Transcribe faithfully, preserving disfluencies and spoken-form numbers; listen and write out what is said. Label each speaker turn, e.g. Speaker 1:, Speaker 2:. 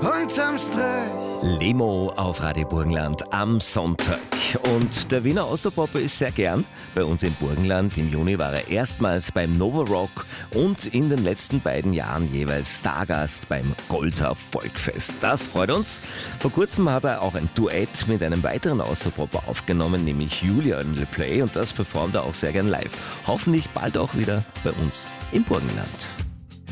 Speaker 1: unterm Strich.
Speaker 2: Lemo auf Radio Burgenland am Sonntag. Und der Wiener Austropopper ist sehr gern bei uns im Burgenland. Im Juni war er erstmals beim Nova Rock und in den letzten beiden Jahren jeweils Stargast beim Golter Volkfest. Das freut uns. Vor kurzem hat er auch ein Duett mit einem weiteren Austropopper aufgenommen, nämlich Julian Le Play, und das performt er auch sehr gern live. Hoffentlich bald auch wieder bei uns im Burgenland.